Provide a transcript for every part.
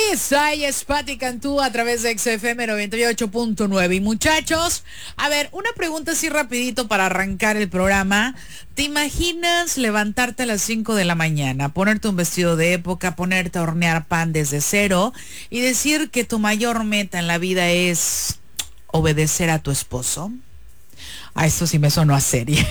Soy Pati Cantú a través de XFM 98.9. Y muchachos, a ver, una pregunta así rapidito para arrancar el programa. ¿Te imaginas levantarte a las 5 de la mañana, ponerte un vestido de época, ponerte a hornear pan desde cero y decir que tu mayor meta en la vida es obedecer a tu esposo? A esto sí me sonó a serie.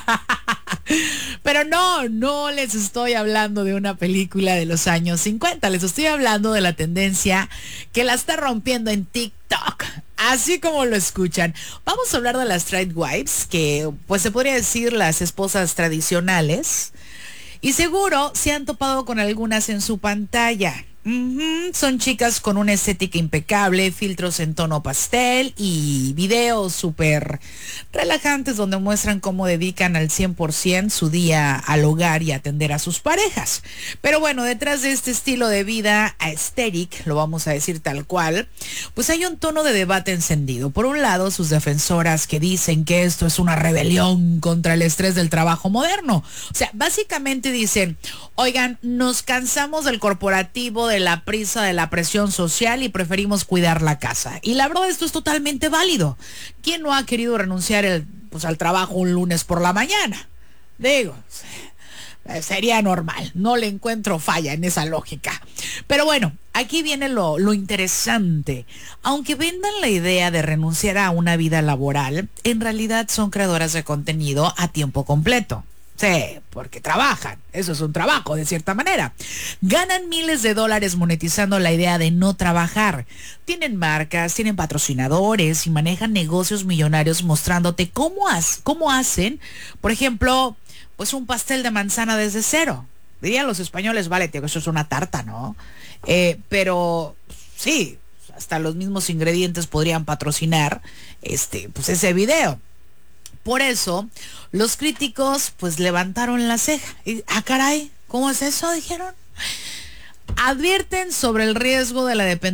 Pero no les estoy hablando de una película de los años 50, les estoy hablando de la tendencia que la está rompiendo en TikTok, así como lo escuchan. Vamos a hablar de las trad wives, que pues se podría decir las esposas tradicionales, y seguro se han topado con algunas en su pantalla. Son chicas con una estética impecable, filtros en tono pastel y videos súper relajantes donde muestran cómo dedican al 100% su día al hogar y atender a sus parejas. Pero bueno, detrás de este estilo de vida aesthetic, lo vamos a decir tal cual, pues hay un tono de debate encendido. Por un lado, sus defensoras que dicen que esto es una rebelión contra el estrés del trabajo moderno. O sea, básicamente dicen, oigan, nos cansamos del corporativo, de la prisa, de la presión social y preferimos cuidar la casa. Y la verdad, esto es totalmente válido. ¿Quién no ha querido renunciar al trabajo un lunes por la mañana? Digo, sería normal. No le encuentro falla en esa lógica. Pero bueno, aquí viene lo interesante. Aunque vendan la idea de renunciar a una vida laboral, en realidad son creadoras de contenido a tiempo completo. Sí, porque trabajan. Eso es un trabajo, de cierta manera. Ganan miles de dólares monetizando la idea de no trabajar. Tienen marcas, tienen patrocinadores y manejan negocios millonarios mostrándote cómo hacen, por ejemplo, pues un pastel de manzana desde cero. Dirían los españoles, vale, tío, que eso es una tarta, ¿no? Pero sí, hasta los mismos ingredientes podrían patrocinar pues ese video. Por eso, los críticos pues levantaron la ceja. Y, caray, ¿cómo es eso? Dijeron. Advierten sobre el riesgo de la dependencia